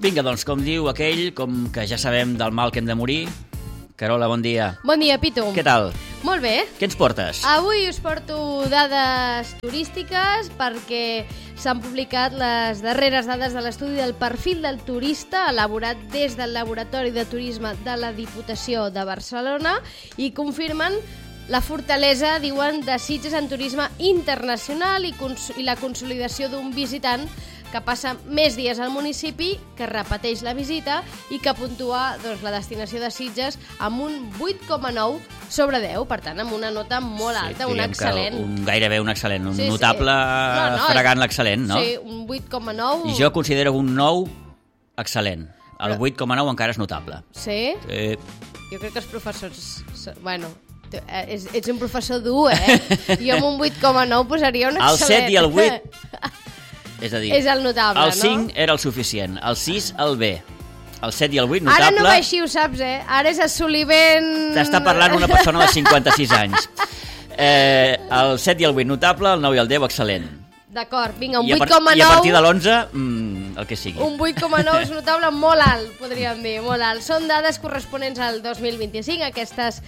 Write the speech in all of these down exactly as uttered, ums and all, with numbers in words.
Vinga, doncs, com diu aquell, com que ja sabem del mal que hem de morir... Carola, bon dia. Bon dia, Pitu. Què tal? Molt bé. Què ens portes? Avui us porto dades turístiques perquè s'han publicat les darreres dades de l'estudi del perfil del turista elaborat des del Laboratori de Turisme de la Diputació de Barcelona i confirmen la fortalesa, diuen, de Sitges en turisme internacional i, cons- i la consolidació d'un visitant que passa més dies al municipi, que repeteix la visita i que puntua doncs, la destinació de Sitges amb un vuit coma nou sobre deu, per tant, amb una nota molt alta, sí, un excel·lent. Un, gairebé un excel·lent, un sí, notable sí. No, no, fregant l'excel·lent, no? Sí, un vuit coma nou. I jo considero un nou excel·lent. El vuit coma nou encara és notable. Sí? Sí. Jo crec que els professors... Bueno, ets, ets un professor dur, eh? Jo amb un vuit coma nou posaria un excel·lent. El set i el vuit... És a dir, és el notable, el no? cinc era el suficient, el sis el B, el set i el vuit notable... Ara no va així, ho saps, eh? Ara és assoliment... T'està parlant una persona de cinquanta-sis anys. Eh, el set i el vuit notable, el nou i el deu excel·lent. D'acord, vinga, un I a, vuit coma nou... I a partir de l'onze, mmm, el que sigui. Un vuit coma nou és notable molt alt, podríem dir, molt alt. Són dades corresponents al dos mil vint-i-cinc, aquestes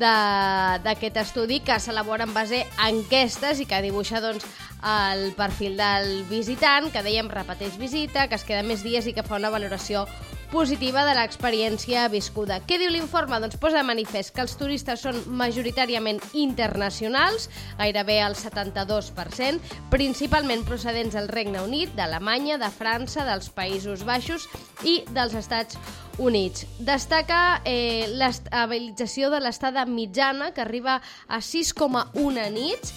d'aquest estudi que s'elabora en base a enquestes i que dibuixa doncs, el perfil del visitant, que dèiem repeteix visita, que es queda més dies i que fa una valoració positiva de l'experiència viscuda. Què diu l'informe? Doncs posa de manifest que els turistes són majoritàriament internacionals, gairebé el setanta-dos per cent, principalment procedents del Regne Unit, d'Alemanya, de França, dels Països Baixos i dels Estats Units. Destaca eh, l'estabilització de l'estada mitjana, que arriba a sis coma u nits,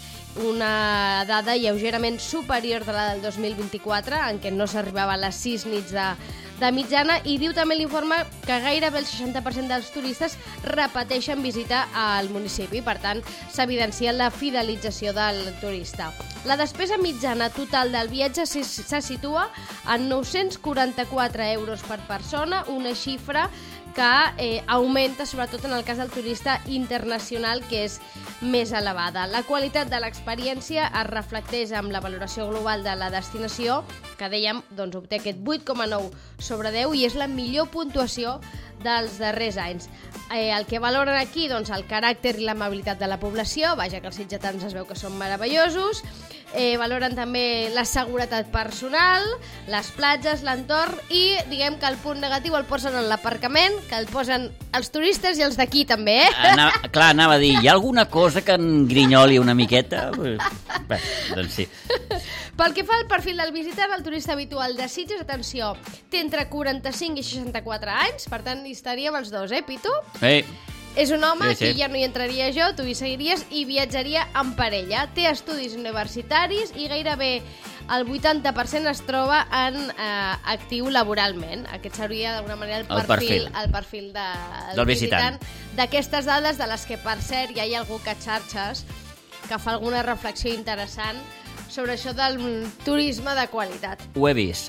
una dada lleugerament superior de la del dos mil vint-i-quatre, en què no s'arribava a les sis nits de, de mitjana, i diu també l'informe que gairebé el seixanta per cent dels turistes repeteixen visita al municipi, per tant s'evidencia la fidelització del turista. La despesa mitjana total del viatge se, se situa en nou-cents quaranta-quatre euros per persona, una xifra que eh, augmenta sobretot en el cas del turista internacional, que és més elevada. La qualitat de l'experiència es reflecteix amb la valoració global de la destinació, que dèiem, doncs, obté aquest vuit coma nou sobre deu i és la millor puntuació dels darrers anys. Eh, el que valoren aquí, doncs, el caràcter i l'amabilitat de la població, vaja que els sitgetans es veu que són meravellosos, eh, valoren també la seguretat personal, les platges, l'entorn i diguem que el punt negatiu el posen en l'aparcament, que el posen els turistes i els d'aquí també, eh? Anava, clar, anava a dir, hi ha alguna cosa que en grinyoli una miqueta? Bé, doncs sí. Pel que fa al perfil del visitant, el turista habitual de Sitges, atenció, té entre quaranta-cinc i seixanta-quatre anys, per tant hi estaríem els dos, eh, Pitu? Ei. És un home, Sí, sí. aquí ja no hi entraria jo, tu hi seguiries, i viatjaria en parella. Té estudis universitaris i gairebé el vuitanta per cent es troba en eh, actiu laboralment. Aquest seria d'alguna manera el El perfil, perfil. el perfil de, Del visitant. d'aquestes dades, de les que, per cert, ja hi ha algú que a xarxes que fa alguna reflexió interessant sobre això del turisme de qualitat. Ho he vist.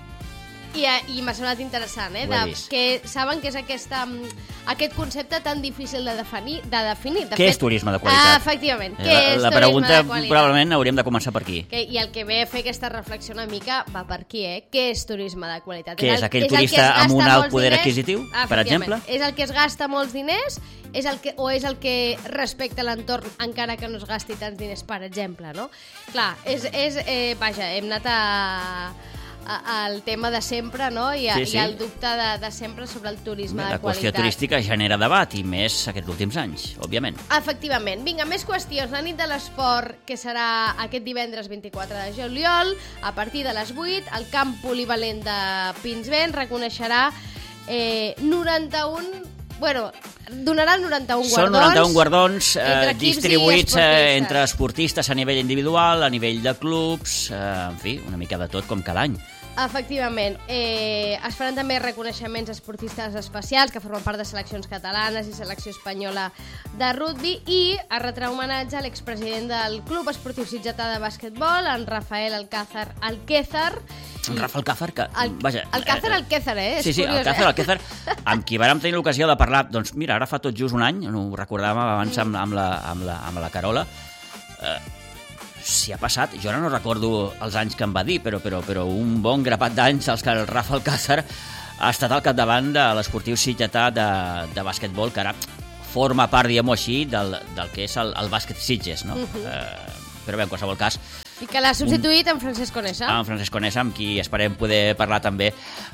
I, i m'ha semblat interessant, eh? Ho he De, vist. que saben que és aquesta, aquest concepte tan difícil de definir. De definir. De Què fet, és turisme de qualitat? Ah, efectivament, què La, és la turisme pregunta de qualitat? probablement hauríem de començar per aquí. Que, I el que ve a fer aquesta reflexió una mica va per aquí, eh? Què és turisme de qualitat? Què és, el- aquell el que turista es gasta amb un alt molts poder diners? adquisitiu, Ah, per efectivament. exemple? És el que es gasta molts diners és el que, o és el que respecta l'entorn encara que no es gasti tants diners, per exemple, no? Clar, és, és eh, vaja, hem anat a... al tema de sempre, no? I, a, Sí, sí. i al dubte de, de sempre sobre el turisme La de qüestió qualitat. turística genera debat, i més aquests últims anys, òbviament. Efectivament. Vinga, més qüestions. La nit de l'esport, que serà aquest divendres vint-i-quatre de juliol, a partir de les vuit, el camp polivalent de Pinsbens reconeixerà eh, noranta-un... Bueno, donarà noranta-un Són guardons. noranta-un guardons eh, entre equips i distribuïts eh, esportistes. entre esportistes a nivell individual, a nivell de clubs, eh, en fi, una mica de tot com cada any. Efectivament. Eh, es faran també reconeixements a esportistes especials que formen part de seleccions catalanes i selecció espanyola de rugby, i es retrà homenatge a l'expresident del Club Esportiu Sitgetà de Bàsquetbol, en Rafael Alcázar Alquézar. En Rafa Alcázar, que... Al, vaja, Alcázar eh, Alquézar, eh? És Sí, sí, curiós, Alcázar eh? Alquézar, amb qui vàrem tenir l'ocasió de parlar, doncs mira, ara fa tot just un any, no ho recordàvem abans amb, amb, la, amb, la, amb la Carola, eh, si ha passat, jo ara no recordo els anys que em va dir, però, però, però un bon grapat d'anys als que el Rafa Alcázar ha estat al capdavant de l'esportiu sitgetà de, de bàsquetbol, que ara forma part, diguem-ho així, del, del que és el, el bàsquet Sitges, no? Uh-huh. eh, però bé, en qualsevol cas... I que l'ha substituït un... amb Francesc Conesa. Amb Francesc Conesa, amb qui esperem poder parlar també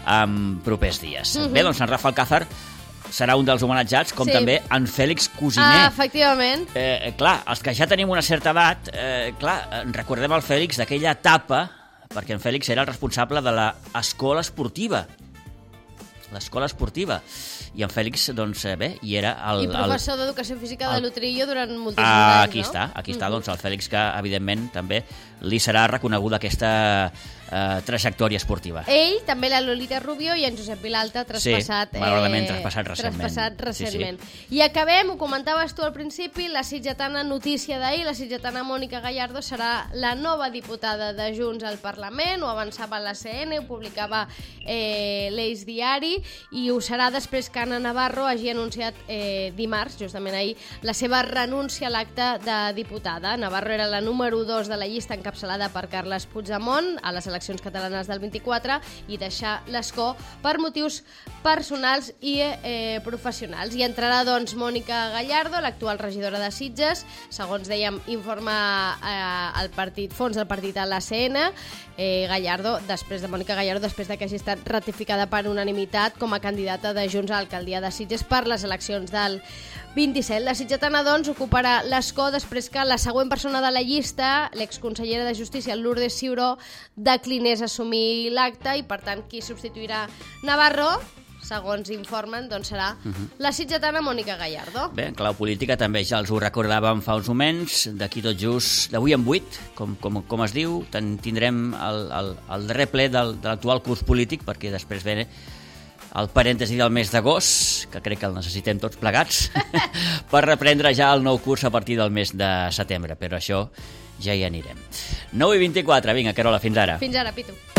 en propers dies. Uh-huh. Bé, doncs en Rafa Alcázar serà un dels homenatjats, com sí. també en Fèlix Cosiner. Ah, efectivament. Eh, clar, els que ja tenim una certa edat, eh, clar, recordem el Fèlix d'aquella etapa, perquè en Fèlix era el responsable de l'escola esportiva. L'escola esportiva. I en Fèlix, doncs, bé, hi era... El, I professor el, d'Educació Física el, de l'Utrillo durant moltíssims ah, anys, aquí no? Està, aquí està, doncs, el Fèlix, que, evidentment, també li serà reconeguda aquesta eh, trajectòria esportiva. Ell, també la Lolita Rubio i en Josep Vilalta, traspassat... Sí, malauradament, eh, traspassat recentment. Traspassat recentment. Sí, sí. I acabem, ho comentaves tu al principi, la sitgetana notícia d'ahir, la sitgetana Mònica Gallardo serà la nova diputada de Junts al Parlament, ho avançava la C N, ho publicava eh, l'Eix Diari, i ho serà després que Anna Navarro hagi anunciat eh, dimarts, justament ahir, la seva renúncia a l'acte de diputada. Navarro era la número dos de la llista encapçalada per Carles Puigdemont a les eleccions catalanes del vint-i-quatre i deixar l'escó per motius personals i eh, professionals. I entrarà, doncs, Mònica Gallardo, l'actual regidora de Sitges, segons dèiem, informa eh, el partit, fons del partit a l'A C N, eh, Gallardo, després de Mònica Gallardo, després de que hagi estat ratificada per unanimitat com a candidata de Junts a l'alcaldia de Sitges per les eleccions del vint-i-set. La sitgetana, doncs, ocuparà l'escó després que la següent persona de la llista, l'exconsellera de Justícia, Lourdes Ciuró, declinés assumir l'acte i, per tant, qui substituirà Navarro, segons informen, doncs serà uh-huh. la sitgetana Mònica Gallardo. Bé, en clau política també ja els ho recordàvem fa uns moments, d'aquí tot just, d'avui en vuit, com, com, com es diu, tindrem el, el, el darrer ple del, de l'actual curs polític, perquè després ve el parèntesi del mes d'agost, que crec que el necessitem tots plegats, per reprendre ja el nou curs a partir del mes de setembre, però això ja hi anirem. nou i vint-i-quatre, vinga, Carola, fins ara. Fins ara, Pitu.